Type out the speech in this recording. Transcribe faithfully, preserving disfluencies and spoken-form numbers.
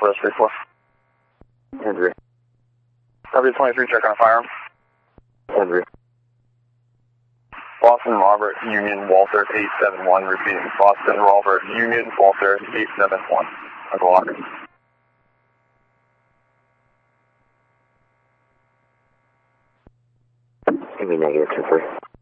Northwest three four. Andrew. W twenty-three, check on a firearm. Andrew. Boston Robert Union Walter eight seven one, repeating. Boston Robert Union Walter eight seven one. Uncle Walker. Give me negative two three.